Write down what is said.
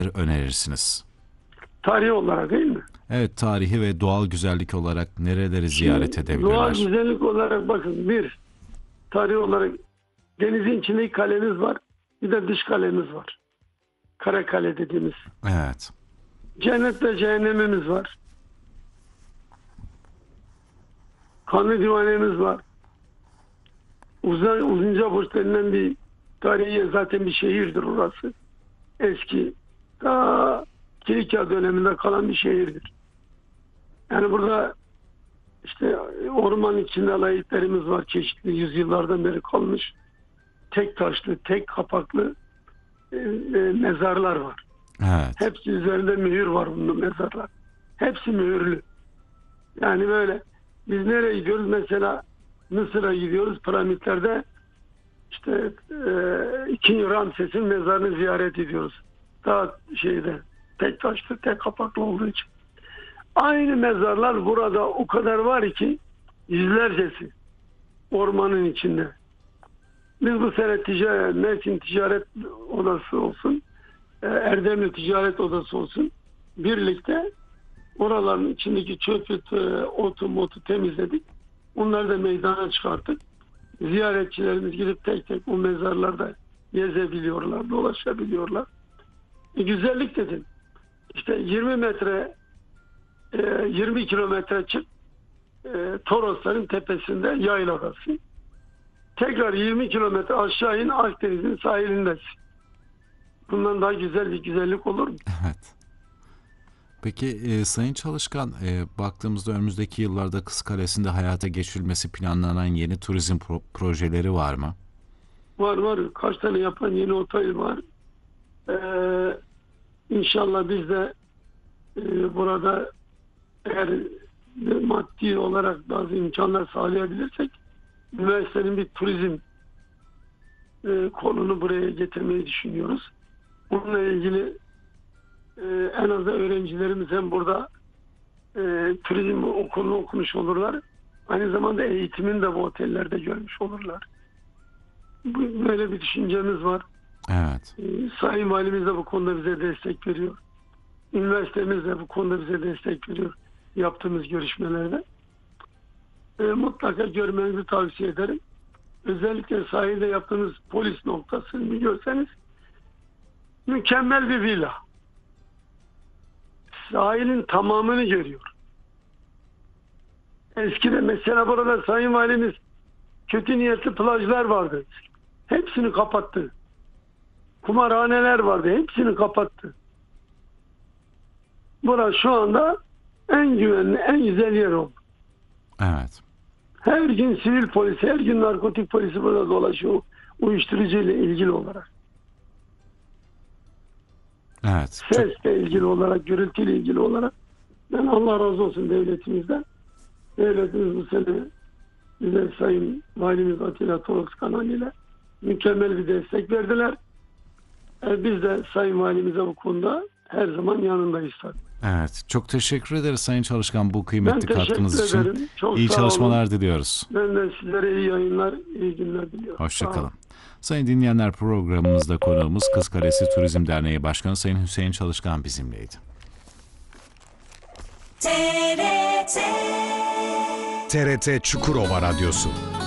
önerirsiniz? Tarihi olarak değil mi? Evet, tarihi ve doğal güzellik olarak nereleri ziyaret Doğal edebilirler? güzellik olarak bakın, bir, tarihi olarak denizin içindeki kalemiz var. Bir de dış kalemiz var. Karakale dediğimiz. Evet. Cennet ve cehennemimiz var. Kanlı Divanemiz var. Uzuncaburç denilen bir tarihi, zaten bir şehirdir orası. Eski, ta Kilikya döneminde kalan bir şehirdir. Yani burada işte orman içinde layıklarımız var. Çeşitli yüzyıllardan beri kalmış. Tek taşlı, tek kapaklı mezarlar var. Evet. Hepsi üzerinde mühür var bunun mezarlar. Hepsi mühürlü. Yani böyle biz nereye gidiyoruz? Mesela Mısır'a gidiyoruz. Piramitlerde işte 2. Ramses'in mezarını ziyaret ediyoruz. Daha tek taşlı, tek kapaklı olduğu için. Aynı mezarlar burada o kadar var ki, yüzlercesi ormanın içinde. Biz bu sene Mersin Ticaret Odası olsun, Erdemli Ticaret Odası olsun, birlikte oraların içindeki çöpü, otu temizledik. Onları da meydana çıkarttık. Ziyaretçilerimiz gidip tek tek bu mezarlarda gezebiliyorlar, dolaşabiliyorlar. Güzellik dedim. İşte 20 kilometre çık, Torosların tepesinde yayladasın. Tekrar 20 kilometre aşağı in, Akdeniz'in sahilindesin. Bundan daha güzel bir güzellik olur mu? Evet. Peki Sayın Çalışkan, baktığımızda önümüzdeki yıllarda Kız Kalesi'nde hayata geçirilmesi planlanan yeni turizm projeleri var mı? Var. Kaç tane yapan yeni otel var. İnşallah biz de burada eğer maddi olarak bazı imkanlar sağlayabilirsek üniversitenin bir turizm konunu buraya getirmeyi düşünüyoruz. Bununla ilgili en azından öğrencilerimiz hem burada turizm okulunu okumuş olurlar. Aynı zamanda eğitimini de bu otellerde görmüş olurlar. Böyle bir düşüncemiz var. Evet. Sayın Valimiz de bu konuda bize destek veriyor. Üniversitemiz de bu konuda bize destek veriyor yaptığımız görüşmelerde. Mutlaka görmenizi tavsiye ederim. Özellikle sahilde yaptığımız polis noktasını bir görseniz, mükemmel bir villa. Sahilin tamamını görüyor. Eskiden mesela burada Sayın Valimiz kötü niyetli plajlar vardı. Hepsini kapattı. Kumarhaneler vardı. Hepsini kapattı. Burası şu anda en güvenli, en güzel yer oldu. Evet. Her gün sivil polis, her gün narkotik polisi burada dolaşıyor. Uyuşturucu ile ilgili olarak. Evet. Sesle ilgili olarak, gürültüyle ilgili olarak. Ben Allah razı olsun devletimizden. Devletimiz bu sene bize Sayın Valimiz Atilla Toroks kanalıyla mükemmel bir destek verdiler. Biz de Sayın Valimize bu konuda her zaman yanındayız tabii. Evet. Çok teşekkür ederiz Sayın Çalışkan bu kıymetli Ben katkınız teşekkür için. ederim. Çok İyi sağ çalışmalar olun. diliyoruz. Ben de sizlere iyi yayınlar, iyi günler diliyorum. Hoşça kalın. Sayın dinleyenler, programımızda konuğumuz Kız Kalesi Turizm Derneği Başkanı Sayın Hüseyin Çalışkan bizimleydi. TRT Çukurova Radyosu.